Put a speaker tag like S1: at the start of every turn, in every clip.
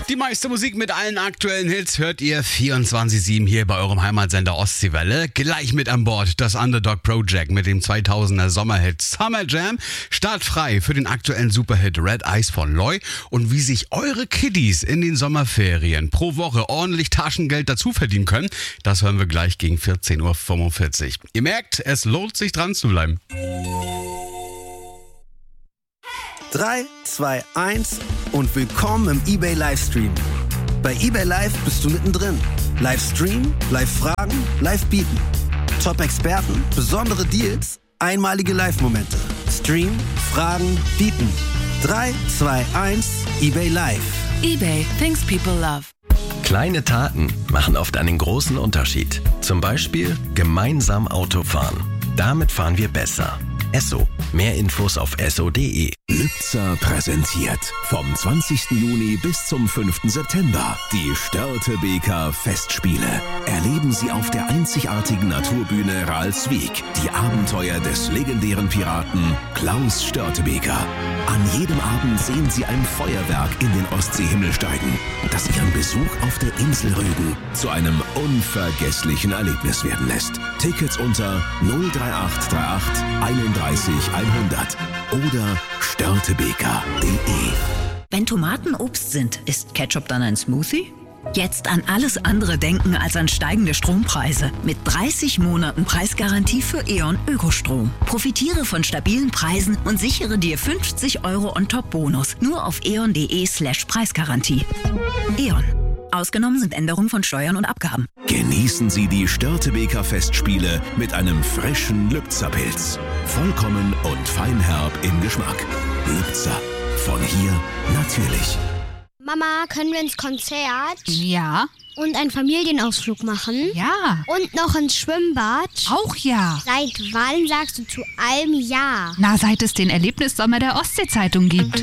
S1: Die meiste Musik mit allen aktuellen Hits hört ihr 24/7 hier bei eurem Heimatsender Ostseewelle. Gleich mit an Bord das Underdog Project mit dem 2000er Sommerhit Summer Jam. Startfrei für den aktuellen Superhit Red Eyes von Loy. Und wie sich eure Kiddies in den Sommerferien pro Woche ordentlich Taschengeld dazu verdienen können, das hören wir gleich gegen 14.45 Uhr. Ihr merkt, es lohnt sich dran zu bleiben.
S2: 3, 2, 1 und willkommen im eBay Livestream. Bei eBay Live bist du mittendrin. Livestream, Live-Fragen, Live-Bieten. Top-Experten, besondere Deals, einmalige Live-Momente. Stream, Fragen, Bieten. 3, 2, 1, eBay Live.
S3: eBay, things people love.
S4: Kleine Taten machen oft einen großen Unterschied. Zum Beispiel gemeinsam Auto fahren. Damit fahren wir besser. Esso. Mehr Infos auf esso.de.
S5: Lübzer präsentiert vom 20. Juni bis zum 5. September die Störtebeker Festspiele. Erleben Sie auf der einzigartigen Naturbühne Ralswiek die Abenteuer des legendären Piraten Klaus Störtebeker. An jedem Abend sehen Sie ein Feuerwerk in den Ostseehimmel steigen, das Ihren Besuch auf der Insel Rügen zu einem unvergesslichen Erlebnis werden lässt. Tickets unter 03838 31 100 oder störtebeker.de.
S6: Wenn Tomaten Obst sind, ist Ketchup dann ein Smoothie? Jetzt an alles andere denken als an steigende Strompreise. Mit 30 Monaten Preisgarantie für E.ON Ökostrom. Profitiere von stabilen Preisen und sichere dir 50 € on-top-Bonus. Nur auf eon.de/Preisgarantie. E.ON. Ausgenommen sind Änderungen von Steuern und Abgaben.
S5: Genießen Sie die Störtebeker Festspiele mit einem frischen Lübzer Pilz. Vollkommen und feinherb im Geschmack. Lübzer. Von hier natürlich.
S7: Mama, können wir ins Konzert?
S8: Ja.
S7: Und einen Familienausflug machen?
S8: Ja.
S7: Und noch ins Schwimmbad?
S8: Auch ja.
S7: Seit wann sagst du zu allem ja?
S8: Na, seit es den Erlebnissommer der Ostsee-Zeitung gibt.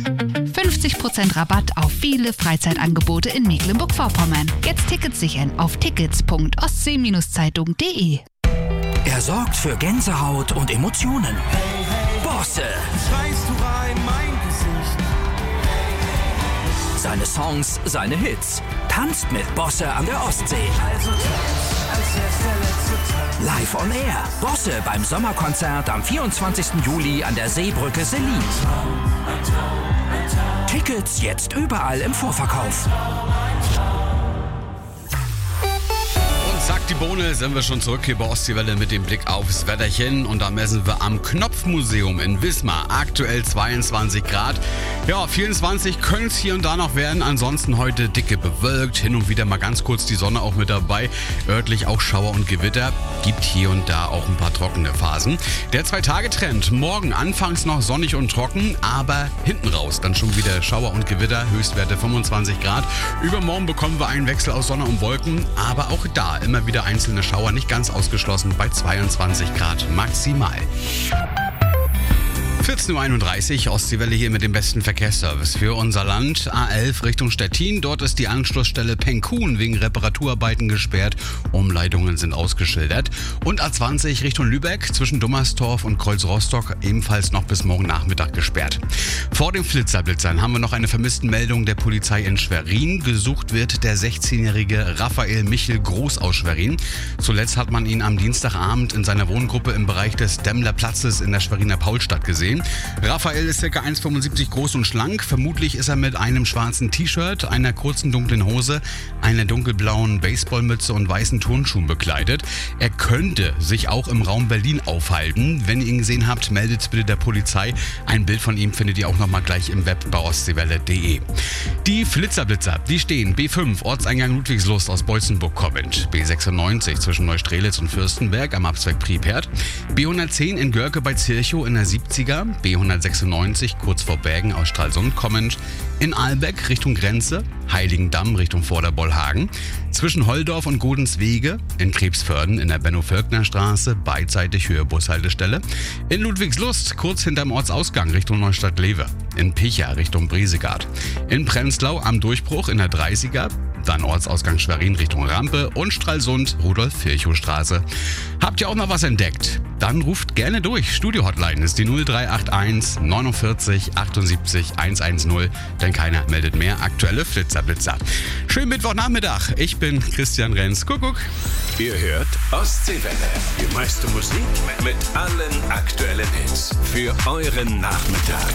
S8: 50% Rabatt auf viele Freizeitangebote in Mecklenburg-Vorpommern. Jetzt Tickets sichern auf tickets.ostsee-zeitung.de.
S9: Er sorgt für Gänsehaut und Emotionen. Bosse.
S10: Schreist du rein, mein Gesicht.
S9: Seine Songs, seine Hits. Tanzt mit Bosse an der Ostsee.
S10: Also als wär's der letzte Tag.
S9: Live on Air. Bosse beim Sommerkonzert am 24. Juli an der Seebrücke Selin. Tickets jetzt überall im Vorverkauf.
S1: Sagt die Bohne, sind wir schon zurück hier bei Ostseewelle mit dem Blick aufs Wetterchen. Und da messen wir am Knopfmuseum in Wismar. Aktuell 22 Grad. Ja, 24 können es hier und da noch werden. Ansonsten heute dicke bewölkt. Hin und wieder mal ganz kurz die Sonne auch mit dabei. Örtlich auch Schauer und Gewitter. Gibt hier und da auch ein paar trockene Phasen. Der 2-Tage-Trend. Morgen anfangs noch sonnig und trocken, aber hinten raus dann schon wieder Schauer und Gewitter. Höchstwerte 25 Grad. Übermorgen bekommen wir einen Wechsel aus Sonne und Wolken. Aber auch da immer wieder einzelne Schauer, nicht ganz ausgeschlossen, bei 22 Grad maximal. 14.31 Uhr, Ostseewelle hier mit dem besten Verkehrsservice für unser Land. A11 Richtung Stettin, dort ist die Anschlussstelle Penkun wegen Reparaturarbeiten gesperrt. Umleitungen sind ausgeschildert. Und A20 Richtung Lübeck zwischen Dummerstorf und Kreuz-Rostock ebenfalls noch bis morgen Nachmittag gesperrt. Vor den Blitzern haben wir noch eine Vermisstenmeldung der Polizei in Schwerin. Gesucht wird der 16-jährige Raphael Michel Groß aus Schwerin. Zuletzt hat man ihn am Dienstagabend in seiner Wohngruppe im Bereich des Demmler Platzes in der Schweriner Paulstadt gesehen. Raphael ist ca. 1,75 groß und schlank. Vermutlich ist er mit einem schwarzen T-Shirt, einer kurzen dunklen Hose, einer dunkelblauen Baseballmütze und weißen Turnschuhen bekleidet. Er könnte sich auch im Raum Berlin aufhalten. Wenn ihr ihn gesehen habt, meldet bitte der Polizei. Ein Bild von ihm findet ihr auch nochmal gleich im Web bei ostseewelle.de. Die Blitzer, die stehen B5, Ortseingang Ludwigslust aus Beutzenburg kommend. B96 zwischen Neustrelitz und Fürstenberg am Abzweig Priepert. B110 in Görke bei Zirchow in der 70er. B196 kurz vor Bergen aus Stralsund kommend. In Ahlbeck Richtung Grenze. Heiligendamm Richtung Vorderbollhagen. Zwischen Holdorf und Godenswege. In Krebsförden in der Benno-Völkner-Straße beidseitig Höhe Bushaltestelle. In Ludwigslust kurz hinterm Ortsausgang Richtung Neustadt-Lewe. In Picha Richtung Bresegard. In Prenzlau am Durchbruch in der 30er. dann Ortsausgang Schwerin Richtung Rampe und Stralsund Rudolf-Virchow-Straße. Habt ihr auch noch was entdeckt? Dann ruft gerne durch. Studio-Hotline ist die 0381 49 78 110, denn keiner meldet mehr. Aktuelle Flitzer-Blitzer. Schönen Mittwochnachmittag. Ich bin Christian Renz. Kuckuck.
S5: Ihr hört Ostseewelle. Die meiste Musik mit allen aktuellen Hits für euren Nachmittag.